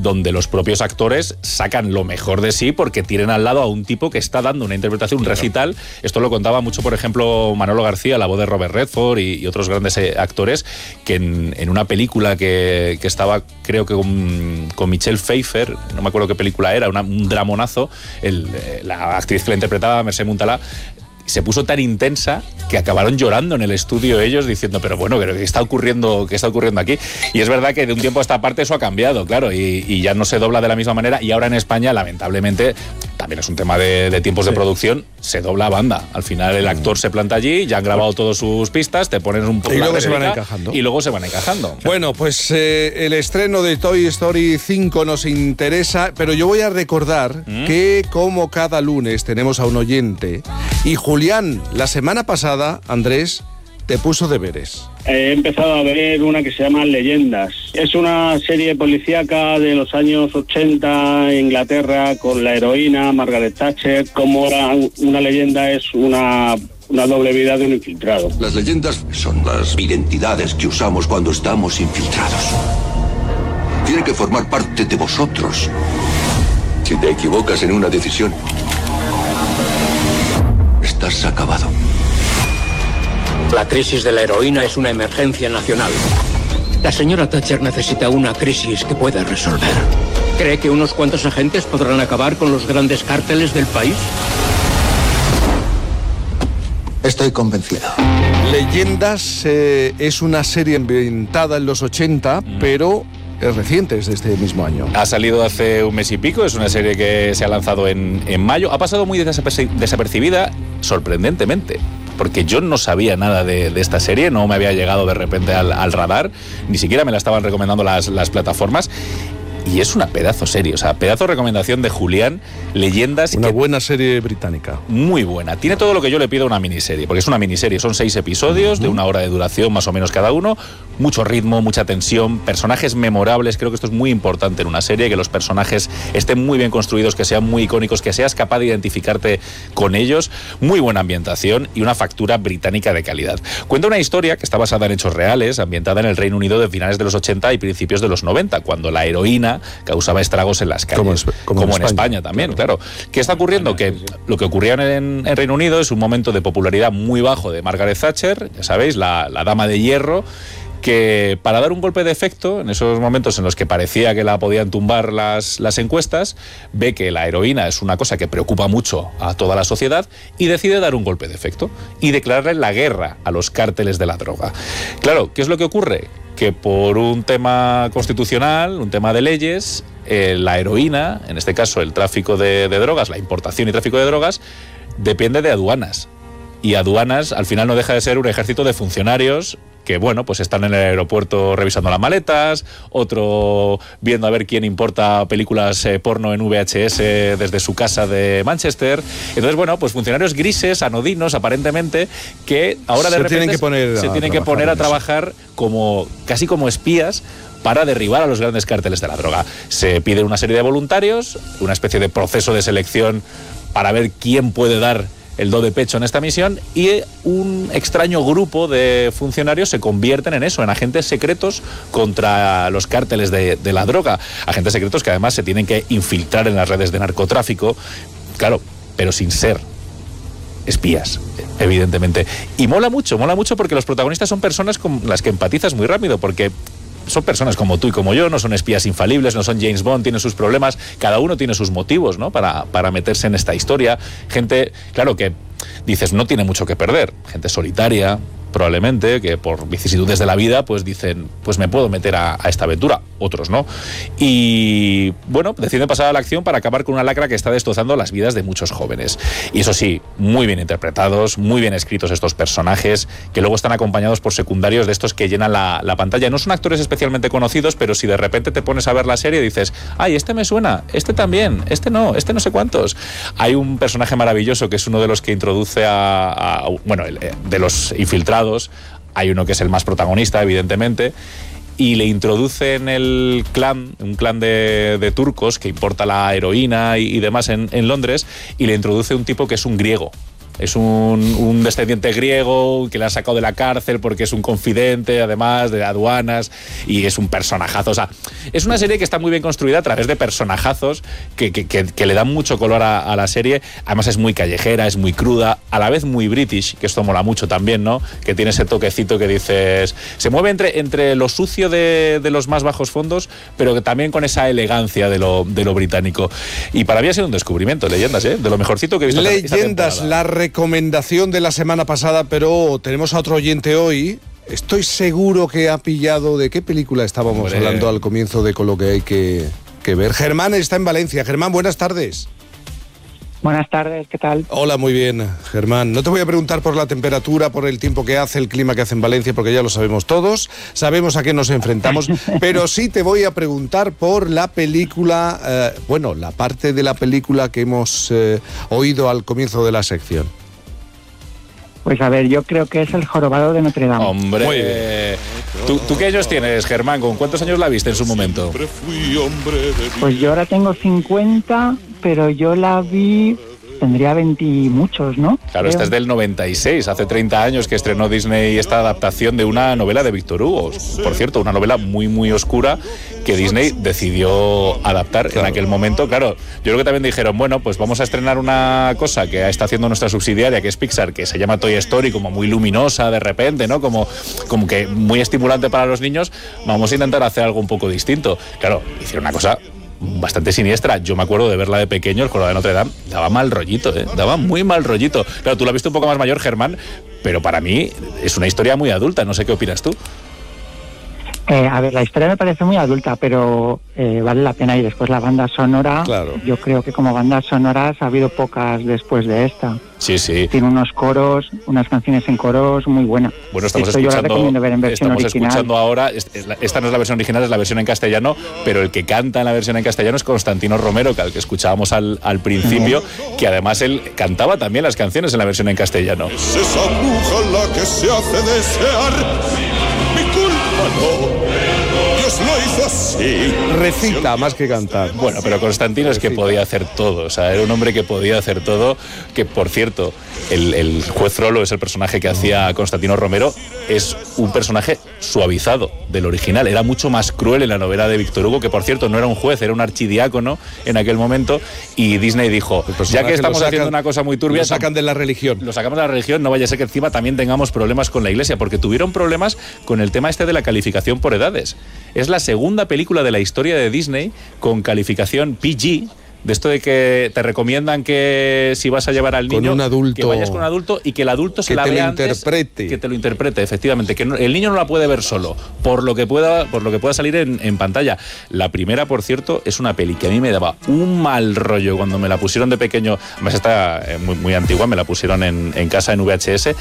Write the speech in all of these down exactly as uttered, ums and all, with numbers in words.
donde los propios actores sacan lo mejor de sí porque tienen al lado a un tipo que está dando una interpretación, un recital. Esto lo contaba mucho, por ejemplo, Manolo García, la voz de Robert Redford y, y otros grandes eh, actores, que en, en una película que, que estaba, creo que con, con Michelle Pfeiffer, no me acuerdo qué película era, una, un dramonazo, el, la actriz que la interpretaba, Mercè Montalà, se puso tan intensa que acabaron llorando en el estudio ellos diciendo, pero bueno, ¿qué está ocurriendo, qué está ocurriendo aquí? Y es verdad que de un tiempo a esta parte eso ha cambiado, claro, y, y ya no se dobla de la misma manera, y ahora en España, lamentablemente, también es un tema de, de tiempos sí. de producción, se dobla a banda. Al final el actor se planta allí, ya han grabado todas sus pistas, te pones un poco y la luego réplica, se van encajando. Y luego se van encajando. Bueno, pues eh, el estreno de Toy Story cinco nos interesa, pero yo voy a recordar ¿Mm? que como cada lunes tenemos a un oyente, y Julián, la semana pasada, Andrés, te puso deberes. He empezado a ver una que se llama Leyendas. Es una serie policíaca de los años ochenta en Inglaterra, con la heroína Margaret Thatcher. Como una leyenda es una, una doble vida de un infiltrado. Las leyendas son las identidades que usamos cuando estamos infiltrados. Tienen que formar parte de vosotros. Si te equivocas en una decisión, estás acabado. La crisis de la heroína es una emergencia nacional. La señora Thatcher necesita una crisis que pueda resolver. ¿Cree que unos cuantos agentes podrán acabar con los grandes cárteles del país? Estoy convencido. Leyendas eh, es una serie ambientada en los ochenta, mm. pero es reciente, es de este mismo año. Ha salido hace un mes y pico, es una serie que se ha lanzado en, en mayo. Ha pasado muy desapercibida, sorprendentemente, porque yo no sabía nada de, de esta serie, no me había llegado de repente al, al radar, ni siquiera me la estaban recomendando las, las plataformas. Y es una pedazo serie, o sea, pedazo recomendación de Julián, Leyendas. Una que, buena serie británica. Muy buena. Tiene todo lo que yo le pido a una miniserie, porque es una miniserie, son seis episodios uh-huh. de una hora de duración más o menos cada uno, mucho ritmo, mucha tensión, personajes memorables. Creo que esto es muy importante en una serie, que los personajes estén muy bien construidos, que sean muy icónicos, que seas capaz de identificarte con ellos. Muy buena ambientación y una factura británica de calidad. Cuenta una historia que está basada en hechos reales, ambientada en el Reino Unido de finales de los ochenta y principios de los noventa, cuando la heroína causaba estragos en las calles, como, es, como, como en, España, España también, claro. claro. ¿Qué está ocurriendo? Que lo que ocurría en, en Reino Unido es un momento de popularidad muy bajo de Margaret Thatcher, ya sabéis, la, la dama de hierro, que para dar un golpe de efecto, en esos momentos en los que parecía que la podían tumbar las, las encuestas, ve que la heroína es una cosa que preocupa mucho a toda la sociedad y decide dar un golpe de efecto y declararle la guerra a los cárteles de la droga. Claro, ¿qué es lo que ocurre? Que por un tema constitucional, un tema de leyes, eh, la heroína, en este caso el tráfico de, de drogas, la importación y tráfico de drogas, depende de aduanas. Y aduanas al final no deja de ser un ejército de funcionarios que, bueno, pues están en el aeropuerto revisando las maletas, otro viendo a ver quién importa películas eh, porno en V H S desde su casa de Manchester. Entonces, bueno, pues funcionarios grises, anodinos, aparentemente, que ahora de se repente tienen que poner se tienen que poner a trabajar como casi como espías para derribar a los grandes cárteles de la droga. Se pide una serie de voluntarios, una especie de proceso de selección para ver quién puede dar el do de pecho en esta misión, y un extraño grupo de funcionarios se convierten en eso, en agentes secretos contra los cárteles de, de la droga. Agentes secretos que además se tienen que infiltrar en las redes de narcotráfico, claro, pero sin ser espías, evidentemente. Y mola mucho, mola mucho porque los protagonistas son personas con las que empatizas muy rápido, porque son personas como tú y como yo, no son espías infalibles, no son James Bond, tienen sus problemas, cada uno tiene sus motivos, ¿no? Para, para meterse en esta historia. Gente, claro, que dices, no tiene mucho que perder, gente solitaria, probablemente, que por vicisitudes de la vida, pues dicen, pues me puedo meter a, a esta aventura. Otros no. Y, bueno, deciden pasar a la acción para acabar con una lacra que está destrozando las vidas de muchos jóvenes. Y eso sí, muy bien interpretados, muy bien escritos estos personajes, que luego están acompañados por secundarios de estos que llenan la, la pantalla. No son actores especialmente conocidos, pero si de repente te pones a ver la serie y dices, ay, este me suena, este también, este no, este no sé cuántos. Hay un personaje maravilloso que es uno de los que introduce a, a bueno, el, de los infiltrados. Hay uno que es el más protagonista, evidentemente, y le introduce en el clan, un clan de, de turcos que importa la heroína y, y demás en, en Londres, y le introduce un tipo que es un griego, Es un, un descendiente griego que le han sacado de la cárcel porque es un confidente, además, de aduanas, y es un personajazo. O sea, es una serie que está muy bien construida a través de personajazos que, que, que, que le dan mucho color a, a la serie. Además es muy callejera, es muy cruda, a la vez muy british, que esto mola mucho también, ¿no? Que tiene ese toquecito que dices... Se mueve entre, entre lo sucio de, de los más bajos fondos, pero que también con esa elegancia de lo, de lo británico. Y para mí ha sido un descubrimiento, Leyendas, ¿eh? De lo mejorcito que he visto. Leyendas, la recomendación de la semana pasada, pero tenemos a otro oyente hoy. Estoy seguro que ha pillado de qué película estábamos Hombre. hablando al comienzo de con lo que hay que, que ver. Germán está en Valencia. Germán, buenas tardes. Buenas tardes, ¿qué tal? Hola, muy bien, Germán. No te voy a preguntar por la temperatura, por el tiempo que hace, el clima que hace en Valencia, porque ya lo sabemos todos, sabemos a qué nos enfrentamos, pero sí te voy a preguntar por la película, eh, bueno, la parte de la película que hemos eh, oído al comienzo de la sección. Pues a ver, yo creo que es El jorobado de Notre Dame. Hombre, ¿Tú, ¿tú qué años tienes, Germán? ¿Con cuántos años la viste en su momento? Pues yo ahora tengo cincuenta, pero yo la vi... Tendría veinte y muchos, ¿no? Claro, Creo. Esta es del noventa y seis, hace treinta años que estrenó Disney esta adaptación de una novela de Víctor Hugo. Por cierto, una novela muy, muy oscura que Disney decidió adaptar claro. en aquel momento. Claro, yo creo que también dijeron, bueno, pues vamos a estrenar una cosa que está haciendo nuestra subsidiaria, que es Pixar, que se llama Toy Story, como muy luminosa de repente, ¿no? Como, como que muy estimulante para los niños. Vamos a intentar hacer algo un poco distinto. Claro, hicieron una cosa bastante siniestra. Yo me acuerdo de verla de pequeño, El jorobado de Notre Dame, daba mal rollito, ¿eh? Daba muy mal rollito. Claro, tú la has visto un poco más mayor, Germán, pero para mí es una historia muy adulta. No sé qué opinas tú. Eh, a ver, la historia me parece muy adulta, pero eh, vale la pena. Y después la banda sonora, claro. Yo creo que como bandas sonoras ha habido pocas después de esta. Sí, sí. Tiene unos coros, unas canciones en coros muy buenas. Bueno, estamos Esto escuchando, yo la recomiendo ver en versión estamos original. escuchando ahora, esta no es la versión original, es la versión en castellano, pero el que canta en la versión en castellano es Constantino Romero, que al que escuchábamos al, al principio, uh-huh. que además él cantaba también las canciones en la versión en castellano. Es esa bruja la que se hace desear, mi culpa no. Dios lo hizo así. Recita más que cantar. Bueno, pero Constantino Recita. Es que podía hacer todo. O sea, era un hombre que podía hacer todo. Que, por cierto, el, el juez Frollo es el personaje que hacía Constantino Romero. Es un personaje suavizado del original. Era mucho más cruel en la novela de Víctor Hugo, que, por cierto, no era un juez, era un archidiácono en aquel momento. Y Disney dijo, ya que estamos sacan, haciendo una cosa muy turbia... Lo sacan de la religión. Lo sacamos de la religión, no vaya a ser que encima también tengamos problemas con la Iglesia, porque tuvieron problemas con el tema este de la calificación por edades. Es la segunda película de la historia de Disney con calificación P G, de esto de que te recomiendan que si vas a llevar al niño, con un adulto, que vayas con un adulto y que el adulto se la vea antes, que te lo interprete, efectivamente, que no, el niño no la puede ver solo, por lo que pueda, por lo que pueda salir en, en pantalla. La primera, por cierto, es una peli que a mí me daba un mal rollo cuando me la pusieron de pequeño, además está muy, muy antigua, me la pusieron en, en casa en V H S.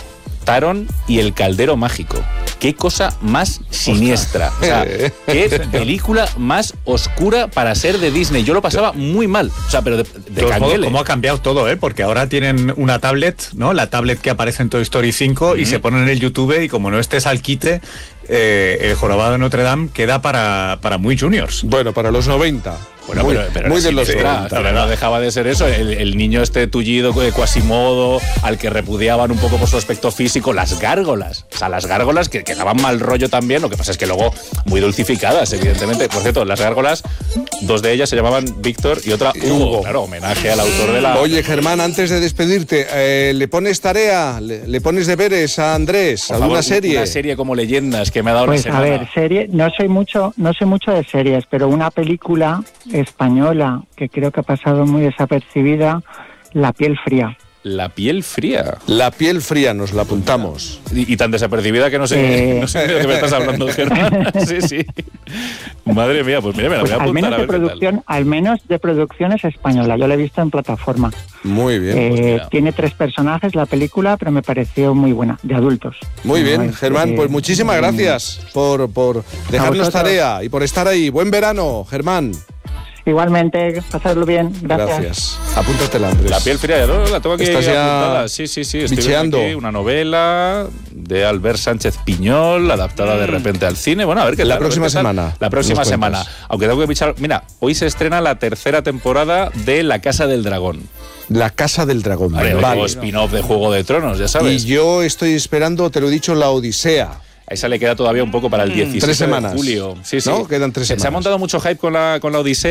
Taron y el caldero mágico. Qué cosa más siniestra. O sea, qué película más oscura para ser de Disney. Yo lo pasaba muy mal. O sea, pero de, de canguele. Cómo ha cambiado todo, ¿eh? Porque ahora tienen una tablet, ¿no? La tablet que aparece en Toy Story cinco, mm-hmm. y se ponen en el YouTube, y como no estés al quite, eh, El jorobado de Notre Dame queda para, para muy juniors. Bueno, para los noventa. Bueno, muy, pero, pero muy de los noventa. Pero no dejaba de ser eso. El, el niño este tullido de Quasimodo, al que repudiaban un poco por su aspecto físico, las gárgolas. O sea, las gárgolas que, que daban mal rollo también. Lo que pasa es que luego muy dulcificadas, evidentemente. Por cierto, las gárgolas, dos de ellas se llamaban Víctor y otra Hugo. Hugo. Claro, homenaje al autor de la... Oye, Germán, antes de despedirte, eh, ¿le pones tarea, le, le pones deberes a Andrés? Por ¿Alguna favor, serie? Una serie como Leyendas que me ha dado pues, una semana. A ver, serie, no soy mucho, no sé mucho de series, pero una película española que creo que ha pasado muy desapercibida, La piel fría. La piel fría. La piel fría, nos la apuntamos. Y, y tan desapercibida que no sé, eh... no sé de lo que me estás hablando, Germán. Sí, sí. Madre mía, pues mira, me la voy a apuntar. Al menos, a ver de producción, al menos de producción es española, yo la he visto en plataforma. Muy bien. Eh, pues tiene tres personajes la película, pero me pareció muy buena, de adultos. Muy bien, no, Germán, eh, pues muchísimas gracias por, por dejarnos tarea y por estar ahí. Buen verano, Germán. Igualmente, pasadlo bien. Gracias. Gracias. Apúntatela, Andrés. La piel fría, ¿no? La tengo aquí Estás ya apuntada. Sí, sí, sí. Estoy bicheando. viendo aquí una novela de Albert Sánchez Piñol, adaptada de repente al cine. Bueno, a ver qué La tal, próxima a ver qué tal. semana. La próxima Nos semana. cuentas. Aunque tengo que pichar. Mira, hoy se estrena la tercera temporada de La Casa del Dragón. La Casa del Dragón. Vale, Vale. o spin-off de Juego de Tronos, ya sabes. Y yo estoy esperando, te lo he dicho, La Odisea. A esa le queda todavía un poco para el diecisiete Tres semanas. de julio. Sí, sí. ¿No? Quedan tres se, se ha semanas. montado mucho hype con la, con la Odisea.